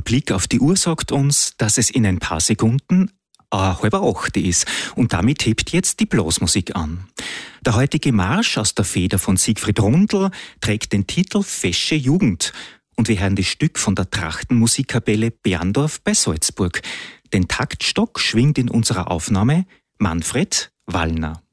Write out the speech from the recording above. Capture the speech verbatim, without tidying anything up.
Blick auf die Uhr sagt uns, dass es in ein paar Sekunden äh, halb acht ist. Und damit hebt jetzt die Blasmusik an. Der heutige Marsch aus der Feder von Siegfried Rundl trägt den Titel Fesche Jugend. Und wir hören das Stück von der Trachtenmusikkapelle Berndorf bei Salzburg. Den Taktstock schwingt in unserer Aufnahme Manfred Wallner.